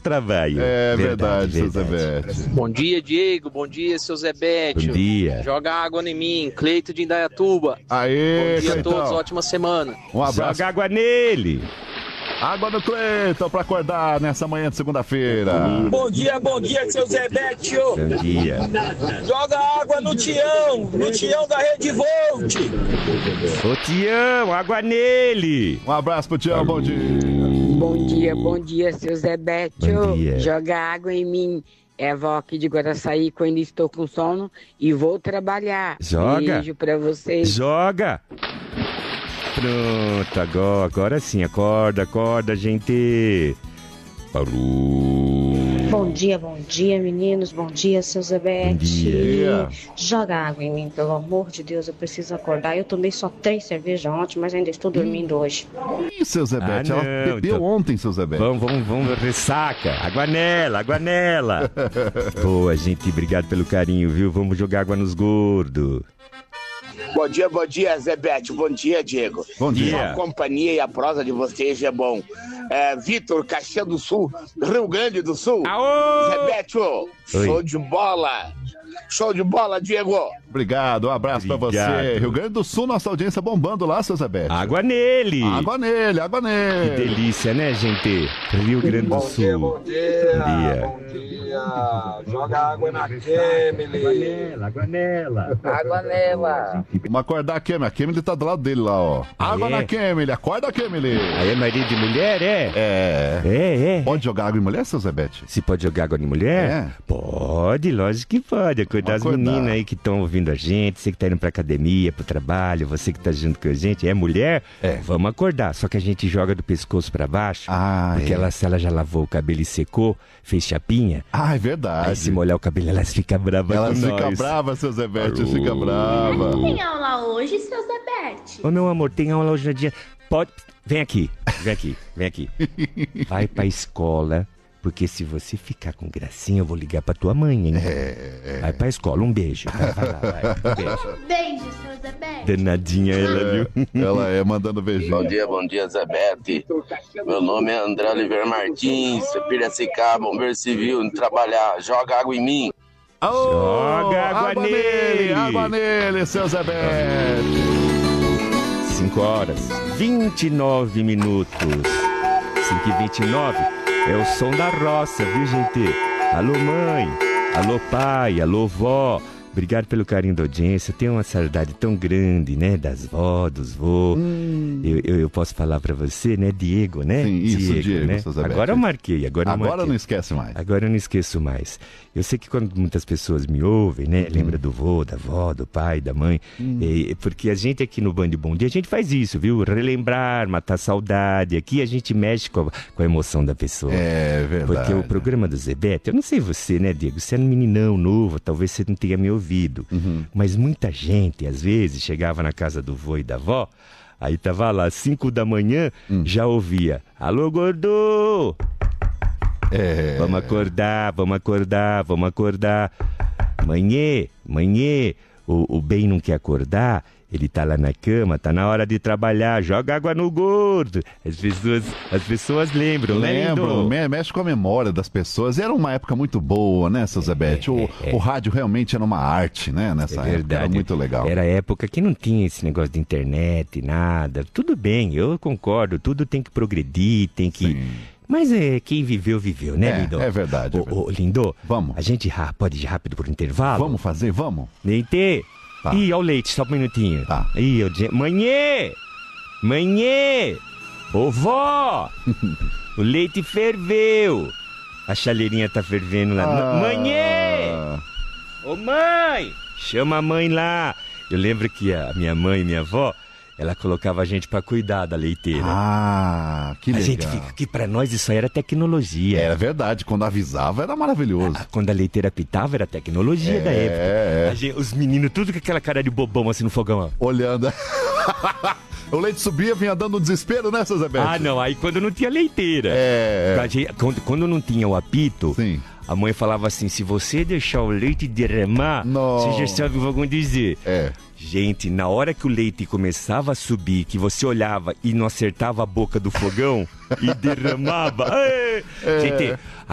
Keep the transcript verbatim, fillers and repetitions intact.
trabalho. É verdade, verdade, seu Zebete. Bom dia, Diego. Bom dia, seu Zebete. Bom dia. Joga água em mim. Cleito de Indaiatuba. Aê, Bom dia Cleitão. a todos, ótima semana. Um abraço. Joga água nele. Água no Cleiton pra acordar nessa manhã de segunda-feira. Bom dia, bom dia, seu Zebete. Bom dia. Joga água no Tião, no Tião da Rede Volt. Ô Tião, água nele. Um abraço pro Tião, bom dia. Bom dia, bom dia, seu Zebete. Bom dia. Joga água em mim. É a avó aqui de Guaraçaí, quando ainda estou com sono e vou trabalhar. Joga. Beijo pra vocês. Joga. Pronto, agora, agora sim, acorda, acorda, gente. Parou. Bom dia, bom dia, meninos. Bom dia, seu Zebete. Bom dia. Joga água em mim, pelo amor de Deus, eu preciso acordar. Eu tomei só três cervejas ontem, mas ainda estou dormindo hoje. Ih, seu Zebete, Ah, ela não, bebeu então- ontem, seu Zebete. Vamos, vamos, vamos, ressaca. Água nela, água nela. Boa, gente, obrigado pelo carinho, viu? Vamos jogar água nos gordos. Bom dia, bom dia, Zebete. Bom dia, Diego. Bom dia. A companhia e a prosa de vocês é bom. É, Vitor, Caxias do Sul, Rio Grande do Sul. Aô! Zebete, show de bola. Show de bola, Diego. Obrigado, um abraço pra Obrigado. você. Rio Grande do Sul, nossa audiência bombando lá, seu Zebete. Água nele. Água nele, água Que nele. delícia, né, gente? Rio Grande do Sul. Bom dia, bom dia. Joga água na Kemily. Água nela. Água nela. Vamos acordar a Kemily. A Kemily tá do lado dele lá, ó. Ah, Água é? na Kemily, acorda, Kemily. Aí é marido de mulher, é? É. É, é. Pode jogar água em mulher, seu Zebete? Se pode jogar água de mulher? É. Pode, lógico que pode. Acordar as Acordar. meninas aí que estão ouvindo a gente, você que tá indo pra academia, pro trabalho, você que tá junto com a gente, é mulher? É. Vamos acordar. Só que a gente joga do pescoço pra baixo, Ah, porque é. ela, se ela já lavou o cabelo e secou, fez chapinha, Ah, é verdade. aí se molhar o cabelo, elas ficam bravas Elas com ficam nós. bravas, seu Zebete, Parou. fica brava. Tem aula hoje, seu Zebete? Ô meu amor, tem aula hoje no dia. Pode. Vem aqui, vem aqui, vem aqui. Vai pra escola, porque se você ficar com gracinha, eu vou ligar pra tua mãe, hein? É, Vai pra escola, um beijo. Vai, vai lá, vai. Um beijo. Beijo, seu Zebete. Danadinha ela, viu? Ela é mandando beijinho. Bom dia, bom dia, Zebete. Meu nome é André Oliveira Martins, Piracicaba, bombeiro civil, indo trabalhar. Joga água em mim. Ô, Joga água nele. Água nele, seu Zebete. cinco horas, vinte e nove minutos. cinco e vinte e nove é o som da roça, viu, gente? Alô, mãe. Alô, pai. Alô, vó. Obrigado pelo carinho da audiência. Tenho uma saudade tão grande, né? Das vó, dos vô. Hum. Eu, eu, eu posso falar pra você, né? Diego, né? Sim, isso, Diego, né? seu Zebete. Agora eu marquei. Agora, eu Agora marquei. não esquece mais. Agora eu não esqueço mais. Eu sei que quando muitas pessoas me ouvem, né? Lembra do vô, da avó, do pai, da mãe. É, porque a gente aqui no Band Bom Dia, a gente faz isso, viu? Relembrar, matar saudade. Aqui a gente mexe com a, com a emoção da pessoa. É verdade. Porque o programa do Zebete, eu não sei você, né, Diego? Você é um meninão novo, talvez você não tenha me ouvido. Mas muita gente, às vezes, chegava na casa do vô e da avó, aí tava lá, cinco da manhã, já ouvia: alô, gordo! É. Vamos acordar, vamos acordar, vamos acordar. Manhê, manhê, o, o bem não quer acordar, ele tá lá na cama, tá na hora de trabalhar, joga água no gordo. As pessoas, as pessoas lembram, né, Lembro, lindo? me- mexe com a memória das pessoas. Era uma época muito boa, né, seu Zebete? O, o rádio realmente era uma arte, né, nessa É época. verdade. Era muito legal. Era época que não tinha esse negócio de internet, nada. Tudo bem, eu concordo, tudo tem que progredir, tem que... Sim. Mas é, quem viveu, viveu, né, É, Lindo? é verdade, é Ô, verdade. ô, Lindo, Vamos. a gente ra- pode ir rápido pro intervalo? Vamos fazer? Vamos? Leite? Tá. Ih, ó o leite, só um minutinho. Tá. Ih, eu disse... Manhê! Manhê! Ô, vó! O leite ferveu! A chaleirinha tá fervendo lá. Ah. Manhê! Ô, mãe! Chama a mãe lá! Eu lembro que a minha mãe e minha avó, ela colocava a gente pra cuidar da leiteira. Ah, que a legal. gente fica que pra nós isso aí era tecnologia. Era verdade, quando avisava era maravilhoso. Ah, quando a leiteira pitava era tecnologia É, da época. é. A gente- os meninos tudo com aquela cara de bobão assim no fogão, ó. Olhando. O leite subia, vinha dando um desespero, né, seu Zebete? Ah, não, aí quando não tinha leiteira. É. A gente- Quando, quando não tinha o apito, Sim. a mãe falava assim: se você deixar o leite derramar, Não. você já sabe o que vão dizer. É. Gente, na hora que o leite começava a subir, que você olhava e não acertava a boca do fogão e derramava. Ê! Gente,